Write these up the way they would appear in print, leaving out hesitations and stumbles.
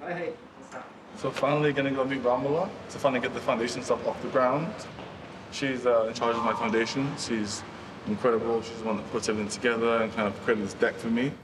So finally gonna go meet Ramala to finally get the foundation stuff off the ground. She's in charge of my foundation. She's incredible. She's the one that puts everything together and kind of created this deck for me.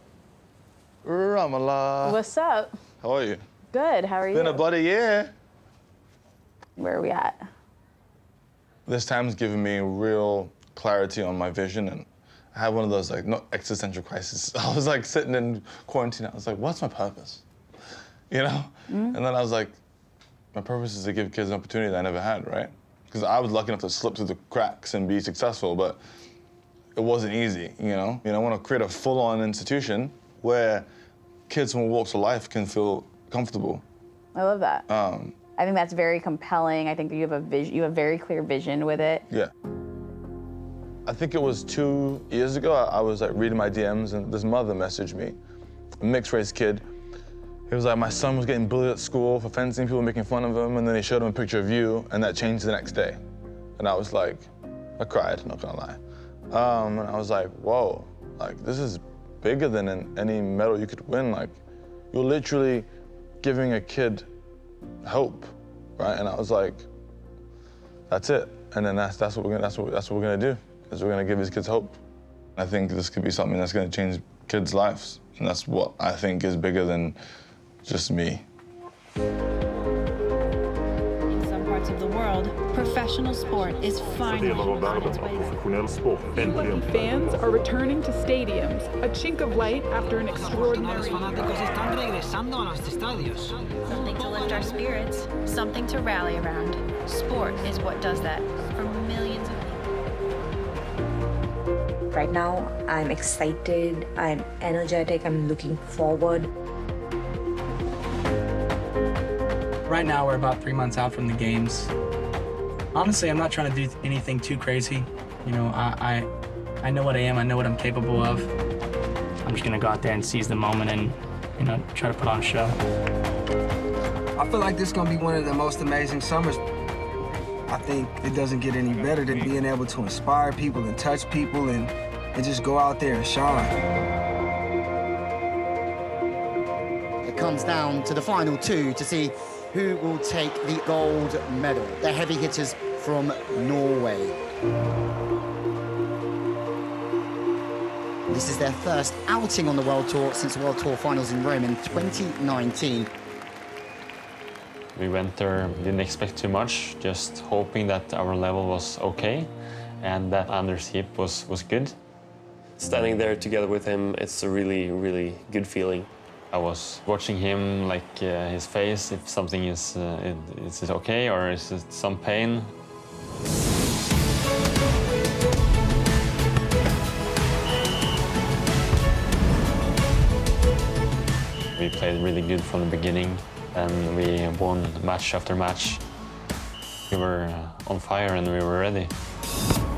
Ramala. What's up? How are you? Good, how are you? Been about a year. Where are we at? This time's given me real clarity on my vision, and I had one of those, like, not existential crises. I was like sitting in quarantine. I was like, what's my purpose? You know? And then I was like, my purpose is to give kids an opportunity that I never had, right? Because I was lucky enough to slip through the cracks and be successful, but it wasn't easy, you know? I want to create a full-on institution where kids from all walks of life can feel comfortable. I love that. I think that's very compelling. I think that you have a vision, you have a very clear vision with it. Yeah. I think it was 2 years ago, I was like reading my DMs and this mother messaged me, a mixed race kid. It was like my son was getting bullied at school for fencing, people making fun of him, and then they showed him a picture of you, and that changed the next day. And I was like, I cried, not gonna lie. And I was like, whoa, like this is bigger than any medal you could win. Like, you're literally giving a kid hope, right? And I was like, that's it. And then that's what we're gonna do, is we're gonna give these kids hope. I think this could be something that's gonna change kids' lives, and that's what I think is bigger than just me. In some parts of the world, professional sport is finally on its way back. Lucky fans are returning to stadiums, a chink of light after an extraordinary year. Something to lift our spirits, something to rally around. Sport is what does that for millions of people. Right now, I'm excited, I'm energetic, I'm looking forward. Right now, we're about 3 months out from the games. Honestly, I'm not trying to do anything too crazy. You know, I know what I am, I know what I'm capable of. I'm just gonna go out there and seize the moment and, you know, try to put on a show. I feel like this is gonna be one of the most amazing summers. I think it doesn't get any better than being able to inspire people and touch people and just go out there and shine. It comes down to the final two to see who will take the gold medal. They're heavy hitters from Norway. This is their first outing on the World Tour since the World Tour Finals in Rome in 2019. We went there, didn't expect too much, just hoping that our level was okay and that Anders Heap was good. Standing there together with him, it's a really, really good feeling. I was watching him, like his face, if something is it okay or is it some pain. We played really good from the beginning, and we won match after match. We were on fire and we were ready.